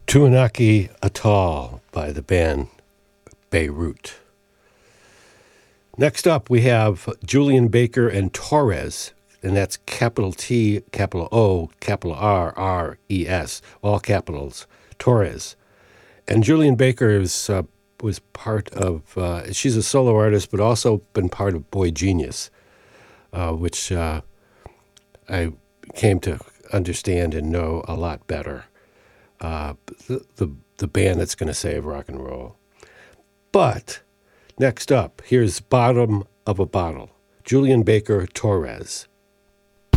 Tuanaki Atoll by the band Beirut. Next up, we have Julian Baker and Torres, and that's capital T, capital O, capital R, R, E, S, all capitals, Torres. And Julian Baker was part of, she's a solo artist, but also been part of Boy Genius, which I came to understand and know a lot better. The band that's going to save rock and roll. But next up, here's Bottom of a Bottle, Julian Baker Torres.